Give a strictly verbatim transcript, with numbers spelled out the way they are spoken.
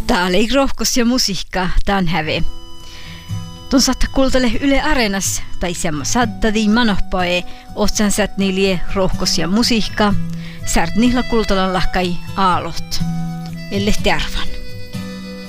Tää oli rohkos ja musiikka, tän häve. Ton saattaa kuultele Yle Areenas, tai semmo sattadi manohpae, otsan sät nilie rohkos ja musiikka, särt niillä kuultalan lahkai aalot. Elle tervan.